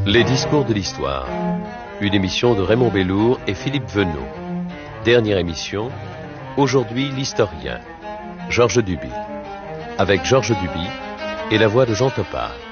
Les discours de l'histoire. Une émission de Raymond Bellour et Philippe Venot. Dernière émission, aujourd'hui l'historien, Georges Duby. Avec Georges Duby et la voix de Jean Topard.